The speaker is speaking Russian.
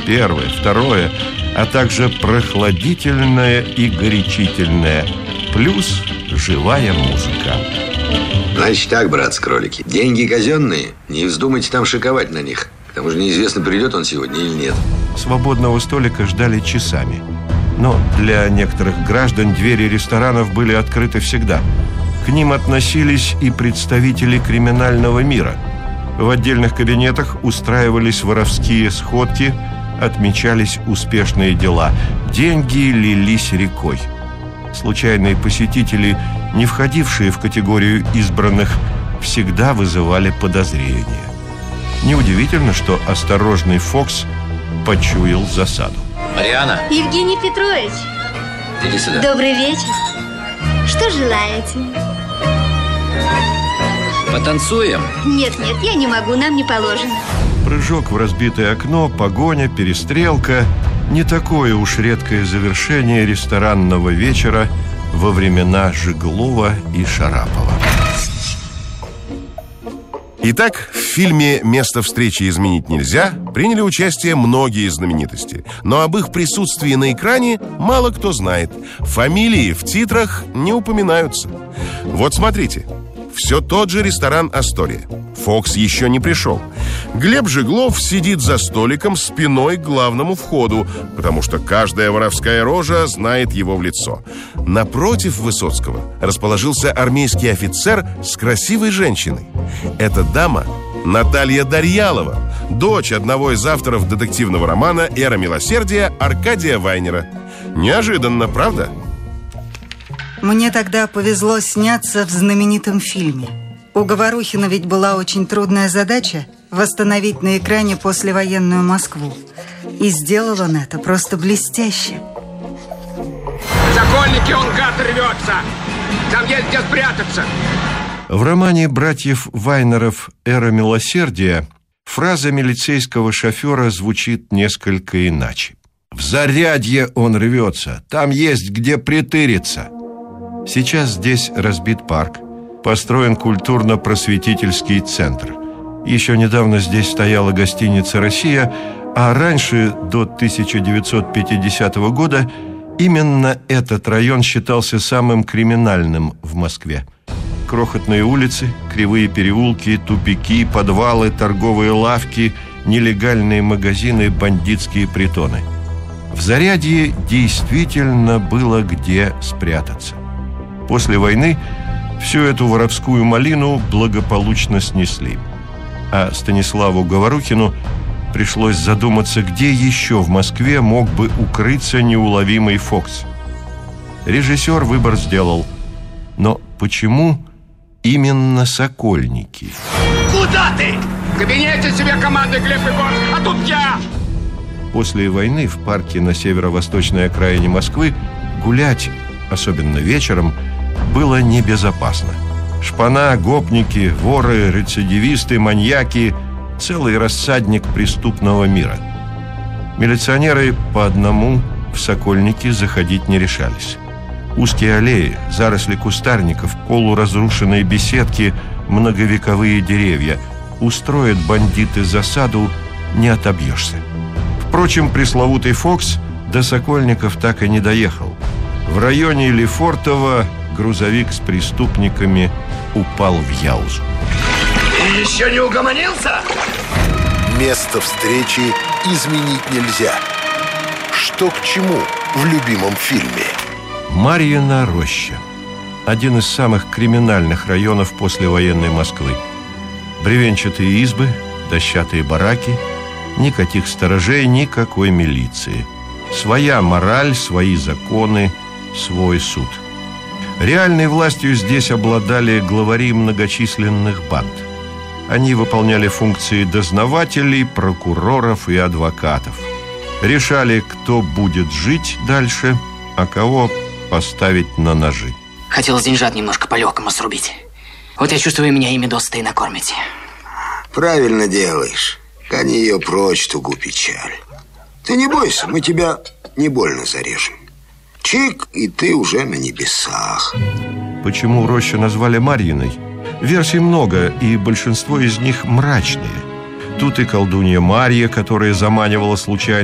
первое, второе, а также прохладительное и горячительное, плюс живая музыка. Значит так, братцы-кролики, деньги казенные, не вздумайте там шиковать на них. К тому же неизвестно, придет он сегодня или нет. Свободного столика ждали часами. Но для некоторых граждан двери ресторанов были открыты всегда. К ним относились и представители криминального мира. В отдельных кабинетах устраивались воровские сходки, отмечались успешные дела. Деньги лились рекой. Случайные посетители, не входившие в категорию избранных, всегда вызывали подозрения. Неудивительно, что осторожный Фокс почуял засаду. Мариана! Евгений Петрович! Иди сюда. Добрый вечер. Что желаете? Потанцуем? Нет, я не могу, нам не положено. Прыжок в разбитое окно, погоня, перестрелка – не такое уж редкое завершение ресторанного вечера во времена Жеглова и Шарапова. Итак, в фильме «Место встречи изменить нельзя» приняли участие многие знаменитости. Но об их присутствии на экране мало кто знает. Фамилии в титрах не упоминаются. Вот смотрите. Все тот же ресторан «Астория». Фокс еще не пришел. Глеб Жеглов сидит за столиком спиной к главному входу, потому что каждая воровская рожа знает его в лицо. Напротив Высоцкого расположился армейский офицер с красивой женщиной. Эта дама Наталья Дарьялова, дочь одного из авторов детективного романа «Эра милосердия» Аркадия Вайнера. Неожиданно, правда? Мне тогда повезло сняться в знаменитом фильме. У Говорухина ведь была очень трудная задача восстановить на экране послевоенную Москву. И сделал он это просто блестяще. В Сокольнике он, гад, рвется! Там есть где спрятаться! В романе братьев Вайнеров «Эра милосердия» фраза милицейского шофера звучит несколько иначе. «В Зарядье он рвется, там есть где притыриться». Сейчас здесь разбит парк, построен культурно-просветительский центр. Еще недавно здесь стояла гостиница «Россия», а раньше, до 1950 года, именно этот район считался самым криминальным в Москве. Крохотные улицы, кривые переулки, тупики, подвалы, торговые лавки, нелегальные магазины, бандитские притоны. В Зарядье действительно было где спрятаться. После войны всю эту воровскую малину благополучно снесли. А Станиславу Говорухину пришлось задуматься, где еще в Москве мог бы укрыться неуловимый Фокс. Режиссер выбор сделал. Но почему именно Сокольники? Куда ты? В кабинете себе команды, Глеб Егорович, а тут я! После войны в парке на северо-восточной окраине Москвы гулять, особенно вечером, было небезопасно. Шпана, гопники, воры, рецидивисты, маньяки – целый рассадник преступного мира. Милиционеры по одному в Сокольники заходить не решались. Узкие аллеи, заросли кустарников, полуразрушенные беседки, многовековые деревья. Устроят бандиты засаду, не отобьешься. Впрочем, пресловутый Фокс до Сокольников так и не доехал. В районе Лефортово грузовик с преступниками упал в Яузу. Ты еще не угомонился? Место встречи изменить нельзя. Что к чему в любимом фильме? Марьина роща. Один из самых криминальных районов послевоенной Москвы. Бревенчатые избы, дощатые бараки, никаких сторожей, никакой милиции. Своя мораль, свои законы, свой суд. Реальной властью здесь обладали главари многочисленных банд. Они выполняли функции дознавателей, прокуроров и адвокатов. Решали, кто будет жить дальше, а кого поставить на ножи. Хотелось деньжат немножко по-легкому срубить. Вот я чувствую, меня ими досыта и накормите. Правильно делаешь. Гони ее прочь, тугу печаль. Ты не бойся, мы тебя не больно зарежем. Чик, и ты уже на небесах. Почему рощу назвали Марьиной? Версий много, и большинство из них мрачные. Тут и колдунья Марья, которая заманивала случайно